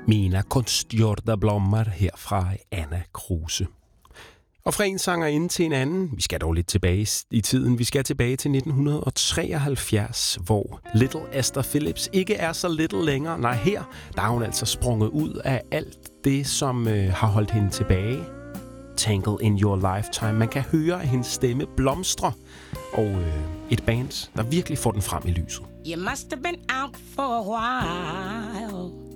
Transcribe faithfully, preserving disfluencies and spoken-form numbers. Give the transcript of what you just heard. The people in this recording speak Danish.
Mina konstgjorda blommar her fra Anna Kruse. Og fra en sangerinde til en anden. Vi skal dog lidt tilbage i tiden. Vi skal tilbage til nitten treoghalvfjerds, hvor Little Esther Phillips ikke er så little længere. Nej, her der er hun altså sprunget ud af alt det, som øh, har holdt hende tilbage. Tangled in Your Lifetime. Man kan høre, at hendes stemme blomstre. Og øh, et band, der virkelig får den frem i lyset. You must have been out for a while.